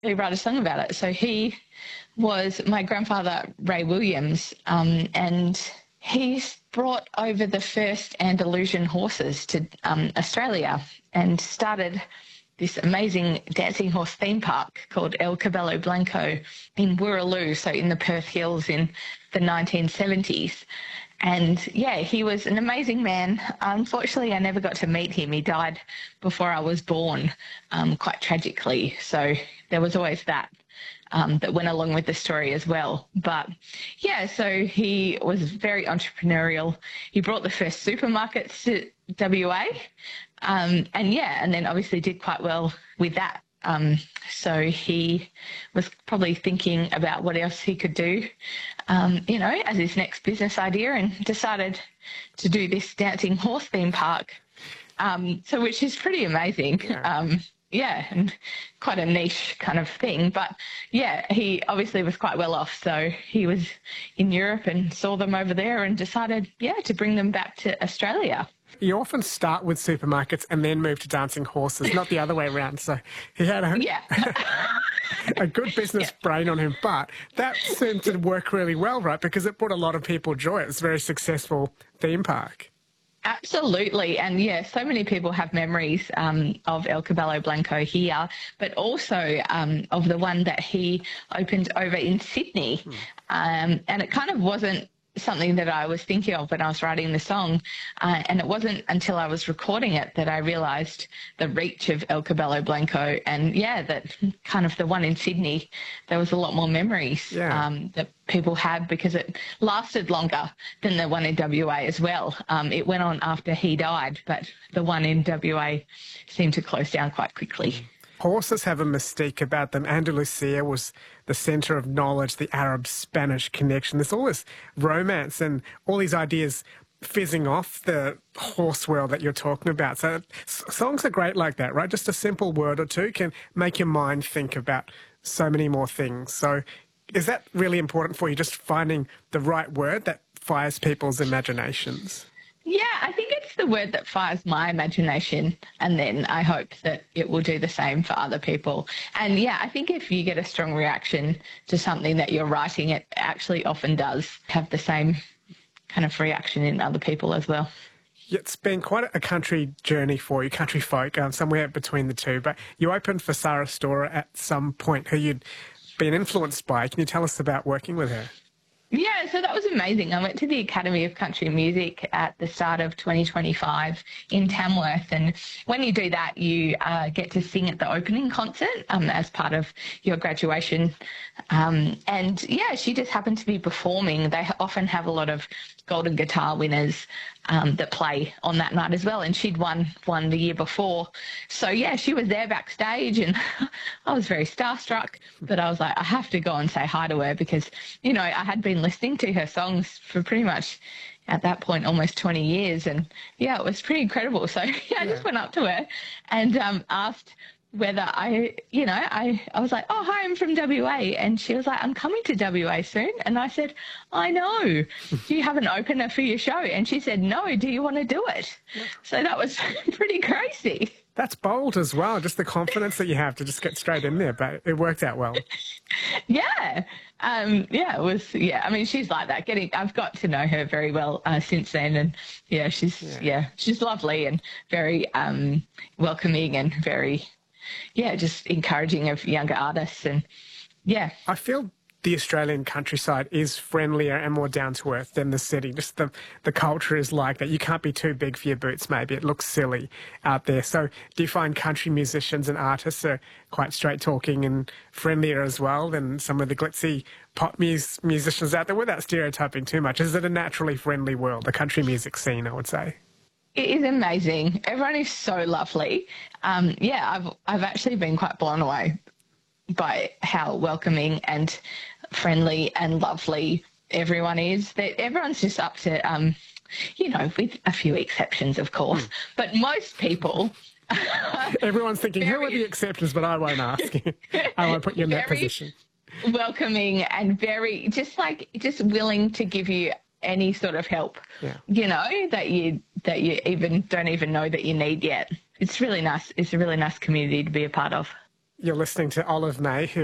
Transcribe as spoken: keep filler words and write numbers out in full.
He wrote a song about it. So he was my grandfather, Ray Williams, um, and he's brought over the first Andalusian horses to um, Australia and started this amazing dancing horse theme park called El Caballo Blanco in Wirraloo, so in the Perth Hills in the nineteen seventies. And, yeah, he was an amazing man. Unfortunately, I never got to meet him. He died before I was born, um, quite tragically. So there was always that um, that went along with the story as well. But, yeah, so he was very entrepreneurial. He brought the first supermarkets to W A. Um, and, yeah, and then obviously did quite well with that. Um, so he was probably thinking about what else he could do, um, you know, as his next business idea, and decided to do this dancing horse theme park. Um, so which is pretty amazing. Yeah. Um, yeah, and quite a niche kind of thing. But, yeah, he obviously was quite well off. So he was in Europe and saw them over there and decided, yeah, to bring them back to Australia. You often start with supermarkets and then move to dancing horses, not the other way around. So he had a, yeah. a good business yeah. brain on him, but that seemed to work really well, right? Because it brought a lot of people joy. It was a very successful theme park. Absolutely. And, yeah, so many people have memories um, of El Caballo Blanco here, but also um, of the one that he opened over in Sydney. Hmm. Um, and it kind of wasn't something that I was thinking of when I was writing the song, uh, and it wasn't until I was recording it that I realised the reach of El Caballo Blanco, and yeah, that kind of the one in Sydney, there was a lot more memories yeah. um, that people had because it lasted longer than the one in W A as well. Um, it went on after he died, but the one in W A seemed to close down quite quickly. Mm. Horses have a mystique about them. Andalusia was the centre of knowledge, the Arab-Spanish connection. There's all this romance and all these ideas fizzing off the horse world that you're talking about. So songs are great like that, right? Just a simple word or two can make your mind think about so many more things. So is that really important for you, just finding the right word that fires people's imaginations? Yeah, I think it's the word that fires my imagination, and then I hope that it will do the same for other people. And, yeah, I think if you get a strong reaction to something that you're writing, it actually often does have the same kind of reaction in other people as well. It's been quite a country journey for you, country folk, um, somewhere between the two. But you opened for Sarah Storer at some point, who you'd been influenced by. Can you tell us about working with her? Yeah, so that was amazing. I went to the Academy of Country Music at the start of twenty twenty-five in Tamworth, and when you do that, you uh, get to sing at the opening concert um, as part of your graduation. Um, and, yeah, she just happened to be performing. They often have a lot of Golden Guitar winners um, that play on that night as well, and she'd won one the year before. So, yeah, she was there backstage, and I was very starstruck, but I was like, I have to go and say hi to her because, you know, I had been listening to her songs for pretty much at that point almost twenty years, and yeah, it was pretty incredible. So yeah, I just went up to her and um, asked whether I, you know, I, I was like, oh, hi, I'm from W A. And she was like, I'm coming to W A soon. And I said, I know. Do you have an opener for your show? And she said, no, do you want to do it? Yeah. So that was pretty crazy. That's bold as well, just the confidence that you have to just get straight in there, but it worked out well. Yeah. Um, yeah, it was, yeah, I mean, she's like that. Getting, I've got to know her very well uh, since then. And yeah, she's, yeah. yeah, she's lovely and very um, welcoming and very, yeah, just encouraging of younger artists. And yeah. I feel the Australian countryside is friendlier and more down to earth than the city. Just the, the culture is like that. You can't be too big for your boots, maybe. It looks silly out there. So do you find country musicians and artists are quite straight talking and friendlier as well than some of the glitzy pop mus musicians out there, without stereotyping too much? Is it a naturally friendly world, the country music scene, I would say? It is amazing. Everyone is so lovely. Um, yeah, I've, I've actually been quite blown away by how welcoming and friendly and lovely everyone is. That everyone's just up to, um, you know, with a few exceptions, of course, mm. but most people. Everyone's thinking, very, who are the exceptions? But I won't ask. I won't put you in that position. Welcoming and very, just like, just willing to give you any sort of help, yeah. you know, that you that you even don't even know that you need yet. It's really nice. It's a really nice community to be a part of. You're listening to Olive May, who